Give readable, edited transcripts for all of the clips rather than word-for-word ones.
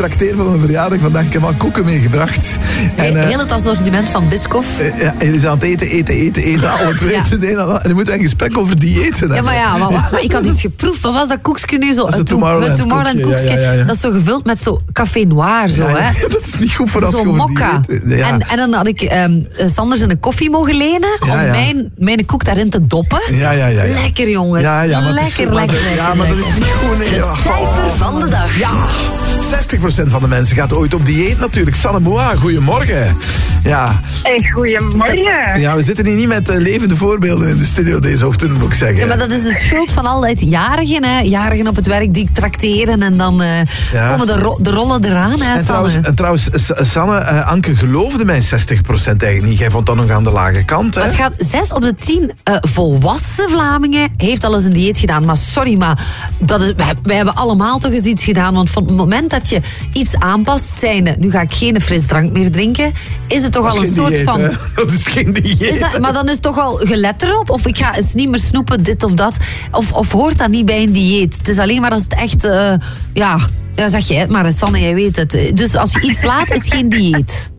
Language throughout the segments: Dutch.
trakteer voor mijn verjaardag vandaag. Ik heb al koeken meegebracht. Heel het assortiment van Biscoff. Jullie zijn aan het eten, alle twee. En dan moeten we een gesprek over diëten. Ja, maar ik had iets geproefd. Wat was dat koekje nu? Zo, het Tomorrowland koekje. Ja. Dat is zo gevuld met zo café noir. Zo, hè? Dat is niet goed voor als zo'n mokka. Ja. En dan had ik Sander zijn koffie mogen lenen om mijn koek daarin te doppen. Ja. Lekker, jongens. Ja, maar lekker. Ja, maar dat is niet goed. Nee. Het cijfer van de dag. Ja, 60% van de mensen gaat ooit op dieet natuurlijk. Sanne Moua, goedemorgen. Ja. Hey, goedemorgen. Ja, we zitten hier niet met levende voorbeelden in de studio deze ochtend, moet ik zeggen. Ja, maar dat is de schuld van altijd jarigen. Hè? Jarigen op het werk die trakteren en dan komen de rollen eraan. Hè, en trouwens, Sanne, Anke geloofde mij 60% eigenlijk niet. Jij vond dat nog aan de lage kant. Hè? Het gaat 6 op de 10 volwassen Vlamingen heeft al eens een dieet gedaan. Maar sorry, maar wij hebben allemaal toch eens iets gedaan. Want van het moment dat je iets aanpast, zijnde, nu ga ik geen frisdrank meer drinken, is het toch al een soort dieet, van... Hè? Dat is geen dieet. Maar dan is het toch al gelet erop? Of ik ga eens niet meer snoepen, dit of dat. Of hoort dat niet bij een dieet? Het is alleen maar als het echt... Ja, zeg jij het maar, Sanne, jij weet het. Dus als je iets laat, is geen dieet.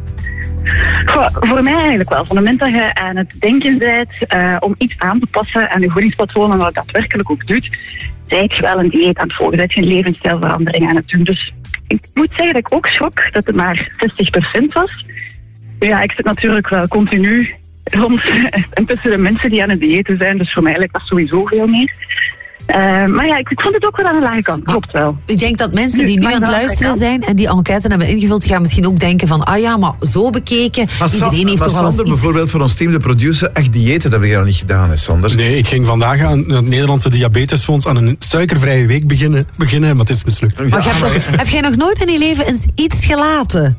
Voor mij eigenlijk wel. Van het moment dat je aan het denken bent om iets aan te passen aan je voedingspatroon en wat dat daadwerkelijk ook doet, zijt je wel een dieet aan het volgen. Zijt je een levensstijlverandering aan het doen. Dus ik moet zeggen dat ik ook schrok dat het maar 60% was. Ja, ik zit natuurlijk wel continu rond en tussen de mensen die aan het diëten zijn. Dus voor mij lijkt dat sowieso veel meer. Maar ja, ik vond het ook wel aan de lage kant. Klopt wel. Ik denk dat mensen die nu aan het luisteren zijn en die enquête hebben ingevuld, gaan misschien ook denken van, maar zo bekeken, iedereen heeft toch al eens Sander, bijvoorbeeld voor ons team, de producer, echt diëten, dat heb je nog niet gedaan, hè, Sander? Nee, ik ging vandaag aan het Nederlandse Diabetesfonds aan een suikervrije week beginnen, maar het is mislukt. Maar heb jij nog nooit in je leven eens iets gelaten?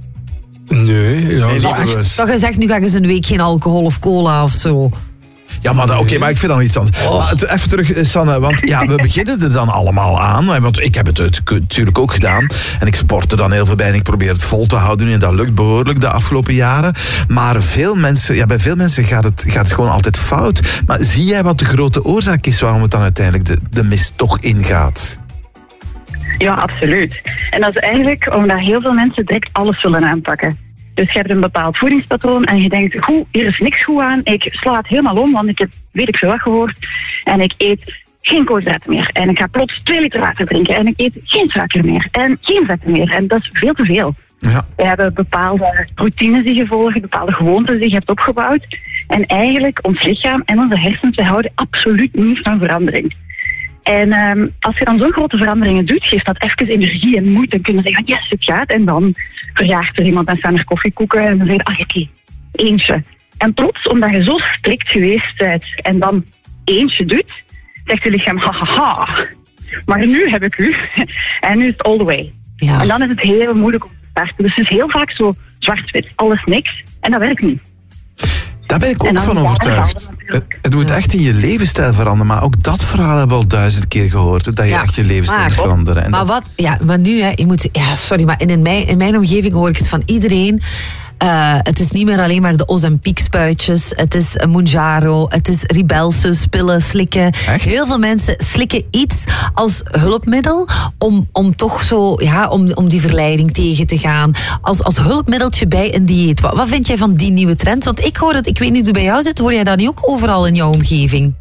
Nee. Toch gezegd, nu ga ik eens een week geen alcohol of cola of zo. Ja, maar maar ik vind dan iets anders. Maar even terug, Sanne, want we beginnen er dan allemaal aan. Want ik heb het natuurlijk ook gedaan. En ik sportte dan heel veel bij en ik probeer het vol te houden. En dat lukt behoorlijk de afgelopen jaren. Maar bij veel mensen gaat het gewoon altijd fout. Maar zie jij wat de grote oorzaak is waarom het dan uiteindelijk de mist toch ingaat? Ja, absoluut. En dat is eigenlijk omdat heel veel mensen direct alles willen aanpakken. Dus je hebt een bepaald voedingspatroon en je denkt, hier is niks goed aan. Ik sla het helemaal om, want ik heb weet ik veel wat gehoord. En ik eet geen koolhydraten meer. En ik ga plots 2 liter water drinken. En ik eet geen suiker meer. En geen vetten meer. En dat is veel te veel. Ja. We hebben bepaalde routines die je volgt, bepaalde gewoontes die je hebt opgebouwd. En eigenlijk, ons lichaam en onze hersens, wij houden absoluut niet van verandering. En als je dan zo'n grote veranderingen doet, geeft dat even energie en moeite. En kunnen zeggen, yes, het gaat. En dan verjaagt er iemand en staan er koffiekoeken. En dan zeg je, oké, eentje. En plots, omdat je zo strikt geweest bent en dan eentje doet, zegt je lichaam, hahaha. Maar nu heb ik u. En nu is het all the way. Ja. En dan is het heel moeilijk om te starten. Dus het is heel vaak zo zwart-wit, alles niks. En dat werkt niet. Daar ben ik ook van overtuigd. Het moet echt in je levensstijl veranderen. Maar ook dat verhaal hebben we al 1000 keer gehoord. Dat je echt je levensstijl moet veranderen. Maar nu, je moet... Ja, sorry, maar in mijn omgeving hoor ik het van iedereen. Het is niet meer alleen maar de Ozempic-spuitjes. Het is Mounjaro. Het is Rybelsus, pillen, slikken. Echt? Heel veel mensen slikken iets als hulpmiddel om toch zo, om die verleiding tegen te gaan. Als hulpmiddeltje bij een dieet. Wat vind jij van die nieuwe trend? Want ik hoor het, ik weet niet hoe het bij jou zit. Hoor jij dat niet ook overal in jouw omgeving?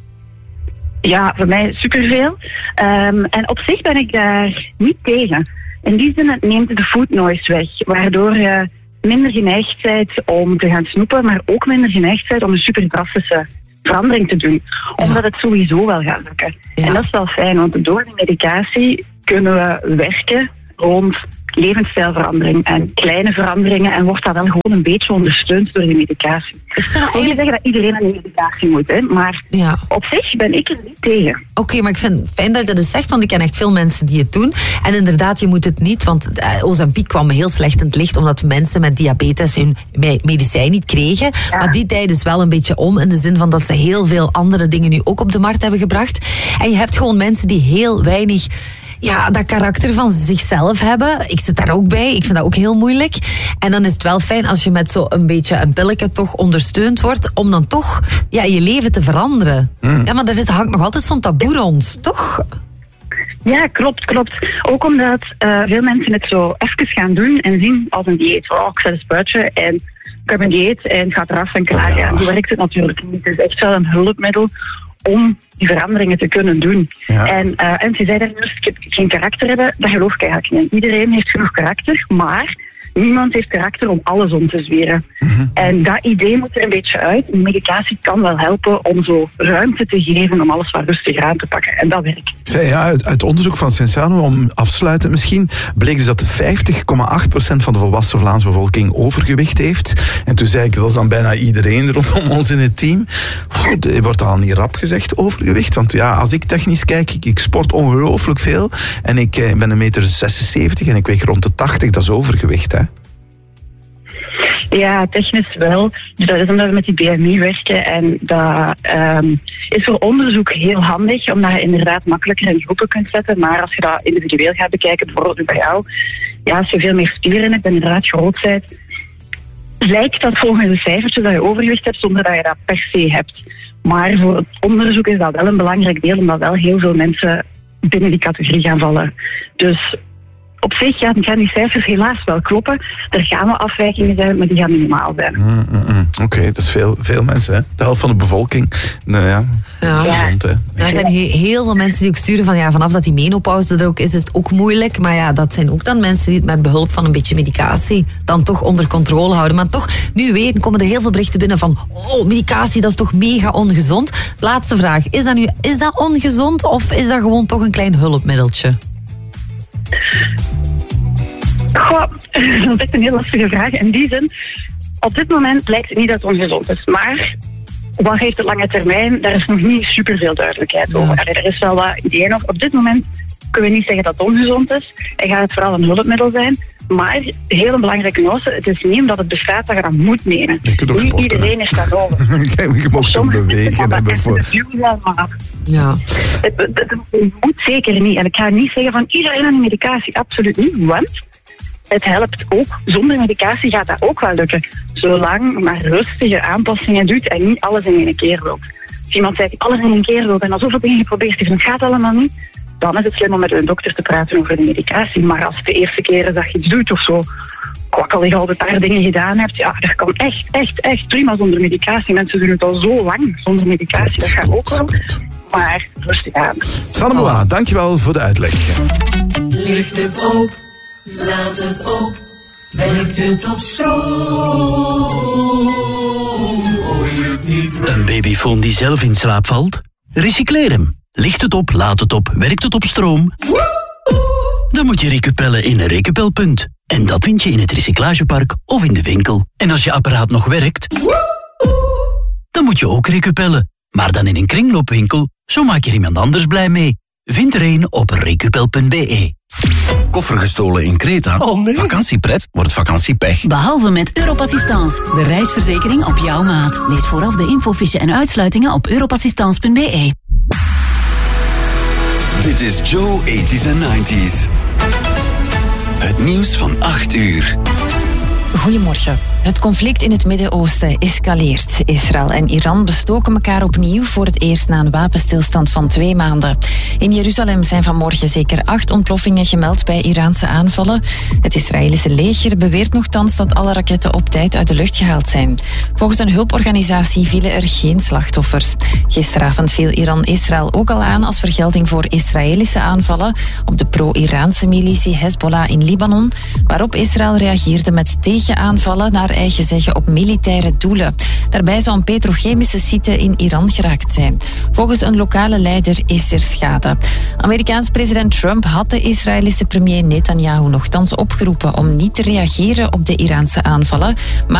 Ja, voor mij superveel. En op zich ben ik daar niet tegen. In die zin, het neemt de food noise weg. Waardoor je minder geneigd bent om te gaan snoepen, maar ook minder geneigd bent om een super drastische verandering te doen. Omdat het sowieso wel gaat lukken. Ja. En dat is wel fijn, want door die medicatie kunnen we werken rond levensstijlverandering en kleine veranderingen en wordt dat wel gewoon een beetje ondersteund door die medicatie. Ik vind dat eigenlijk zeggen dat iedereen aan die medicatie moet, hè, maar op zich ben ik er niet tegen. Oké, maar ik vind het fijn dat je dat eens zegt, want ik ken echt veel mensen die het doen. En inderdaad, je moet het niet, want Ozempic kwam heel slecht in het licht, omdat mensen met diabetes hun medicijn niet kregen. Ja. Maar die tijd is wel een beetje om, in de zin van dat ze heel veel andere dingen nu ook op de markt hebben gebracht. En je hebt gewoon mensen die heel weinig dat karakter van zichzelf hebben. Ik zit daar ook bij. Ik vind dat ook heel moeilijk. En dan is het wel fijn als je met zo een beetje een pilletje toch ondersteund wordt om dan toch je leven te veranderen. Ja, maar er hangt nog altijd zo'n taboe rond, toch? Ja, klopt. Ook omdat veel mensen het zo even gaan doen en zien als een dieet. Ik zet een spuitje en ik heb een dieet en het gaat eraf en klaar. Ja. Zo werkt het natuurlijk niet. Het is echt wel een hulpmiddel om die veranderingen te kunnen doen. Ja. En ze zei dat ik geen karakter hebben, dat geloof ik eigenlijk niet. Iedereen heeft genoeg karakter, maar niemand heeft karakter om alles om te zweren. Mm-hmm. En dat idee moet er een beetje uit. Medicatie kan wel helpen om zo ruimte te geven om alles wat rustiger aan te pakken. En dat werkt. Uit onderzoek van Sensano, om afsluiten misschien, bleek dus dat 50,8% van de volwassen Vlaamse bevolking overgewicht heeft. En toen zei ik, dat is dan bijna iedereen rondom ons in het team. Wordt dan al niet rap gezegd, overgewicht? Want ja, als ik technisch kijk, ik sport ongelooflijk veel. En ik ben 1,76 meter en ik weeg rond de 80. Dat is overgewicht, hè? Ja, technisch wel. Dus dat is omdat we met die BMI werken. En dat is voor onderzoek heel handig, omdat je inderdaad makkelijker in groepen kunt zetten. Maar als je dat individueel gaat bekijken, bijvoorbeeld bij jou, ja, als je veel meer spieren hebt en inderdaad groot bent, lijkt dat volgens de cijfertjes dat je overgewicht hebt, zonder dat je dat per se hebt. Maar voor het onderzoek is dat wel een belangrijk deel, omdat wel heel veel mensen binnen die categorie gaan vallen. Dus op zich gaan die cijfers helaas wel kloppen. Er gaan wel afwijkingen zijn, maar die gaan minimaal zijn. Oké, dat is veel mensen, hè? De helft van de bevolking. Nou ja, gezond, hè? Er zijn heel veel mensen die ook sturen van vanaf dat die menopauze er ook is het ook moeilijk. Maar ja, dat zijn ook dan mensen die het met behulp van een beetje medicatie dan toch onder controle houden. Maar toch, nu weer komen er heel veel berichten binnen van medicatie, dat is toch mega ongezond. Laatste vraag, is dat ongezond of is dat gewoon toch een klein hulpmiddeltje? Goh, dat is echt een heel lastige vraag. In die zin, op dit moment lijkt het niet dat het ongezond is. Maar wat heeft het lange termijn? Daar is nog niet superveel duidelijkheid over. Er is wel wat ideeën over. Op dit moment kunnen we niet zeggen dat het ongezond is. En gaat het vooral een hulpmiddel zijn. Maar, heel een belangrijke nuance, het is niet omdat het bestaat dat je dat moet nemen. Niet iedereen is dat nodig. Je mag toch bewegen. Ja. Het moet zeker niet. En ik ga niet zeggen van iedereen aan die medicatie. Absoluut niet. Want het helpt ook. Zonder medicatie gaat dat ook wel lukken. Zolang je maar rustige aanpassingen doet en niet alles in één keer wilt. Als iemand zegt alles in één keer wilt en al zoveel dingen geprobeerd heeft en het gaat allemaal niet, dan is het slim om met een dokter te praten over de medicatie. Maar als het de eerste keer is dat je iets doet of zo, kwakkelig al een paar dingen gedaan hebt, ja, dat kan echt prima zonder medicatie. Mensen doen het al zo lang zonder medicatie, dat gaat ook wel. Maar rustig aan. Sanne Moa, dankjewel voor de uitleg. Ligt het op, laat het op, werkt het op stroom. Hoor je het niet? Een babyfoon die zelf in slaap valt? Recycleer hem. Ligt het op, laat het op, werkt het op stroom? Dan moet je recupellen in een recupelpunt. En dat vind je in het recyclagepark of in de winkel. En als je apparaat nog werkt, dan moet je ook recupellen. Maar dan in een kringloopwinkel, zo maak je iemand anders blij mee. Vind er een op recupel.be. Koffer gestolen in Kreta? Oh nee. Vakantiepret wordt vakantiepech. Behalve met Europassistance, de reisverzekering op jouw maat. Lees vooraf de infofiche en uitsluitingen op europassistance.be. Dit is Joe 80s en 90s. Het nieuws van 8 uur. Goedemorgen. Het conflict in het Midden-Oosten escaleert. Israël en Iran bestoken elkaar opnieuw voor het eerst na een wapenstilstand van 2 maanden. In Jeruzalem zijn vanmorgen zeker 8 ontploffingen gemeld bij Iraanse aanvallen. Het Israëlische leger beweert nochtans dat alle raketten op tijd uit de lucht gehaald zijn. Volgens een hulporganisatie vielen er geen slachtoffers. Gisteravond viel Iran Israël ook al aan als vergelding voor Israëlische aanvallen op de pro-Iraanse militie Hezbollah in Libanon, waarop Israël reageerde met tegenaanvallen naar eigen zeggen op militaire doelen. Daarbij zou een petrochemische site in Iran geraakt zijn. Volgens een lokale leider is er schade. Amerikaans president Trump had de Israëlische premier Netanyahu nochtans opgeroepen om niet te reageren op de Iraanse aanvallen, maar